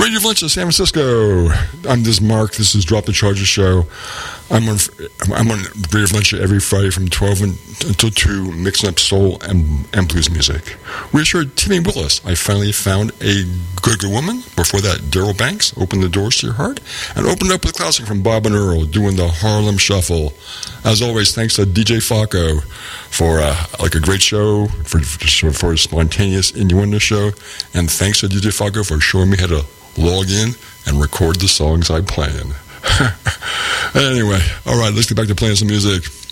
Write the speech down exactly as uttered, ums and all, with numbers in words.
Radio Valencia, San Francisco. I'm this is Mark. This is Drop the Charges show. I'm on I'm on Radio Valencia every Friday from twelve until two, mixing up soul and, and blues music. Reassured Timmy Willis. I finally found a good, good woman. Before that, Daryl Banks opened the doors to your heart and opened up with a classic from Bob and Earl doing the Harlem Shuffle. As always, thanks to D J Falco for uh, like a great show, for, for, for a spontaneous innuendo show, and thanks to D J Falco for showing me how to log in and record the songs I'm playing. Anyway, all right, let's get back to playing some music.